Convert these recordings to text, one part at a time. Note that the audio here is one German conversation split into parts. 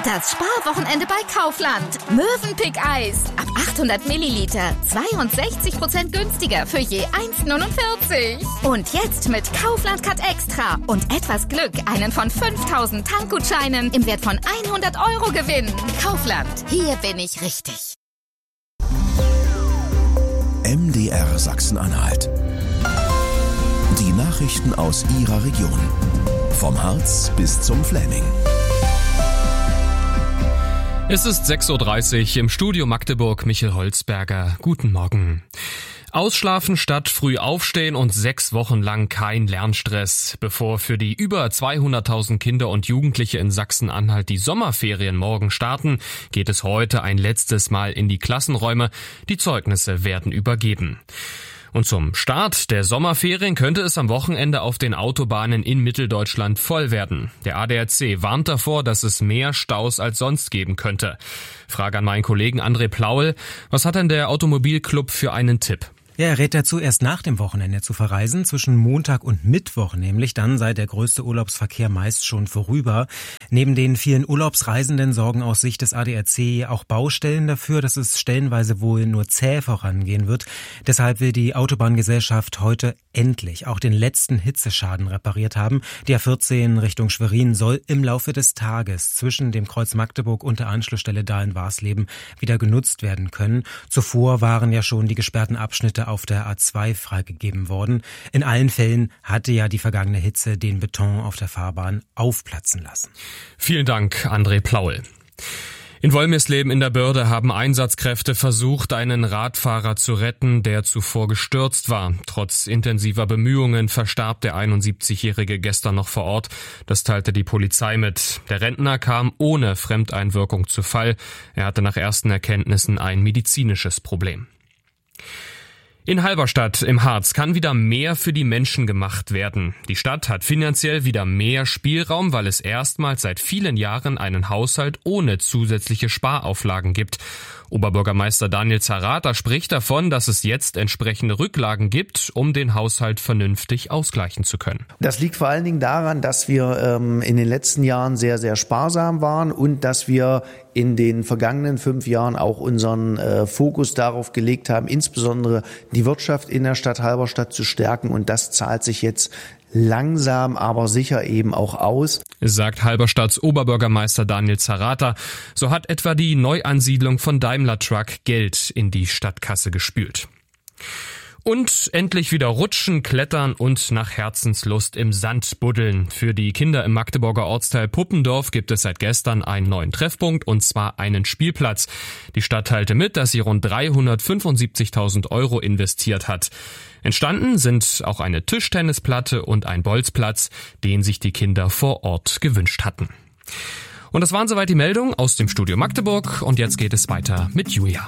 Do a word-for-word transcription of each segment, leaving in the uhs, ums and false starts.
Das Sparwochenende bei Kaufland. Mövenpick Eis. Ab achthundert Milliliter. zweiundsechzig Prozent günstiger für je eins Komma neunundvierzig. Und jetzt mit Kaufland Cut Extra und etwas Glück einen von fünftausend Tankgutscheinen im Wert von hundert Euro gewinnen. Kaufland. Hier bin ich richtig. M D R Sachsen-Anhalt. Die Nachrichten aus Ihrer Region. Vom Harz bis zum Fläming. Es ist sechs Uhr dreißig, im Studio Magdeburg, Michel Holzberger. Guten Morgen. Ausschlafen statt früh aufstehen und sechs Wochen lang kein Lernstress. Bevor für die über zweihunderttausend Kinder und Jugendliche in Sachsen-Anhalt die Sommerferien morgen starten, geht es heute ein letztes Mal in die Klassenräume. Die Zeugnisse werden übergeben. Und zum Start der Sommerferien könnte es am Wochenende auf den Autobahnen in Mitteldeutschland voll werden. Der A D A C warnt davor, dass es mehr Staus als sonst geben könnte. Frage an meinen Kollegen André Plaul. Was hat denn der Automobilclub für einen Tipp? Ja, er rät dazu, erst nach dem Wochenende zu verreisen, zwischen Montag und Mittwoch nämlich, dann sei der größte Urlaubsverkehr meist schon vorüber. Neben den vielen Urlaubsreisenden sorgen aus Sicht des A D A C auch Baustellen dafür, dass es stellenweise wohl nur zäh vorangehen wird. Deshalb will die Autobahngesellschaft heute endlich auch den letzten Hitzeschaden repariert haben. Die A vierzehn Richtung Schwerin soll im Laufe des Tages zwischen dem Kreuz Magdeburg und der Anschlussstelle Dahlen-Warsleben wieder genutzt werden können. Zuvor waren ja schon die gesperrten Abschnitte auf der A zwei freigegeben worden. In allen Fällen hatte ja die vergangene Hitze den Beton auf der Fahrbahn aufplatzen lassen. Vielen Dank, André Plaul. In Wolmirsleben in der Börde haben Einsatzkräfte versucht, einen Radfahrer zu retten, der zuvor gestürzt war. Trotz intensiver Bemühungen verstarb der einundsiebzigjährige gestern noch vor Ort. Das teilte die Polizei mit. Der Rentner kam ohne Fremdeinwirkung zu Fall. Er hatte nach ersten Erkenntnissen ein medizinisches Problem. In Halberstadt im Harz kann wieder mehr für die Menschen gemacht werden. Die Stadt hat finanziell wieder mehr Spielraum, weil es erstmals seit vielen Jahren einen Haushalt ohne zusätzliche Sparauflagen gibt. Oberbürgermeister Daniel Zerrata spricht davon, dass es jetzt entsprechende Rücklagen gibt, um den Haushalt vernünftig ausgleichen zu können. Das liegt vor allen Dingen daran, dass wir ähm, in den letzten Jahren sehr, sehr sparsam waren und dass wir in den vergangenen fünf Jahren auch unseren äh, Fokus darauf gelegt haben, insbesondere die Wirtschaft in der Stadt Halberstadt zu stärken. Und das zahlt sich jetzt langsam, aber sicher eben auch aus, sagt Halberstadts Oberbürgermeister Daniel Zerrata. So hat etwa die Neuansiedlung von Daimler Truck Geld in die Stadtkasse gespült. Und endlich wieder rutschen, klettern und nach Herzenslust im Sand buddeln. Für die Kinder im Magdeburger Ortsteil Puppendorf gibt es seit gestern einen neuen Treffpunkt, und zwar einen Spielplatz. Die Stadt teilte mit, dass sie rund dreihundertfünfundsiebzigtausend Euro investiert hat. Entstanden sind auch eine Tischtennisplatte und ein Bolzplatz, den sich die Kinder vor Ort gewünscht hatten. Und das waren soweit die Meldungen aus dem Studio Magdeburg, und jetzt geht es weiter mit Julia.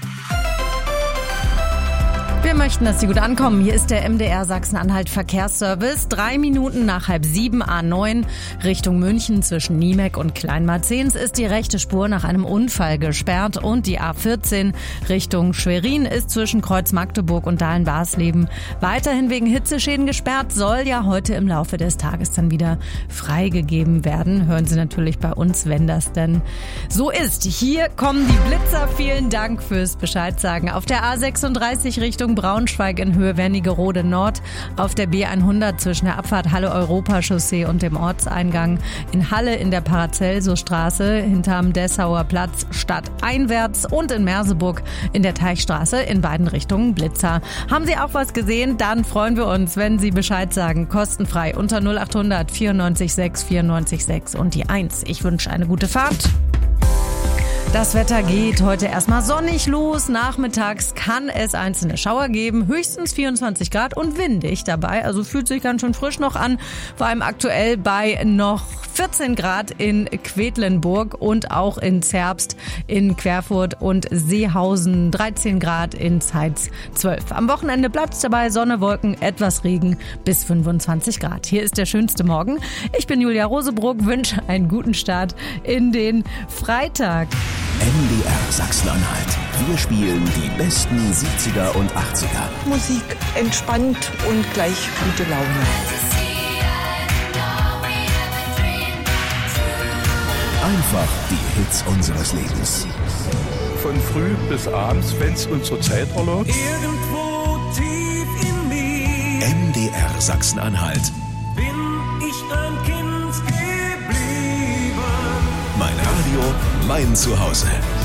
Wir möchten, dass Sie gut ankommen. Hier ist der M D R Sachsen-Anhalt Verkehrsservice. Drei Minuten nach halb sieben, A neun Richtung München zwischen Niemek und Kleinmarzens ist die rechte Spur nach einem Unfall gesperrt, und die A vierzehn Richtung Schwerin ist zwischen Kreuz Magdeburg und Dahlen-Warsleben weiterhin wegen Hitzeschäden gesperrt, soll ja heute im Laufe des Tages dann wieder freigegeben werden. Hören Sie natürlich bei uns, wenn das denn so ist. Hier kommen die Blitzer. Vielen Dank fürs Bescheid sagen. Auf der A sechsunddreißig Richtung Braunschweig in Höhe Wernigerode Nord, auf der B hundert zwischen der Abfahrt Halle-Europa-Chaussee und dem Ortseingang in Halle in der Paracelsus-Straße hinterm Dessauer Platz stadteinwärts, und in Merseburg in der Teichstraße in beiden Richtungen Blitzer. Haben Sie auch was gesehen? Dann freuen wir uns, wenn Sie Bescheid sagen. Kostenfrei unter null achthundert vierundneunzig sechs vierundneunzig sechs und die eins. Ich wünsche eine gute Fahrt. Das Wetter geht heute erstmal sonnig los. Nachmittags kann es einzelne Schauer geben, höchstens vierundzwanzig Grad und windig dabei. Also fühlt sich ganz schön frisch noch an. Vor allem aktuell bei noch vierzehn Grad in Quedlinburg und auch in Zerbst, in Querfurt und Seehausen. dreizehn Grad in Zeitz zwölf. Am Wochenende bleibt es dabei, Sonne, Wolken, etwas Regen bis fünfundzwanzig Grad. Hier ist der schönste Morgen. Ich bin Julia Rosebruck, wünsche einen guten Start in den Freitag. M D R Sachsen-Anhalt. Wir spielen die besten siebziger und achtziger. Musik entspannt und gleich gute Laune. Einfach die Hits unseres Lebens. Von früh bis abends, wenn es unsere Zeit erlaubt. Irgendwo tief in mir M D R Sachsen-Anhalt. bin ich ein Kind geblieben. Mein Radio, mein Zuhause.